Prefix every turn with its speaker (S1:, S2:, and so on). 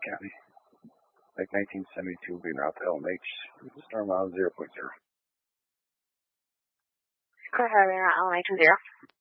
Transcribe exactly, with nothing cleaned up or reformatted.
S1: County. Lake nineteen seventy-two, being route to L M H. Storm out zero point zero.
S2: Go ahead, being route L M H zero.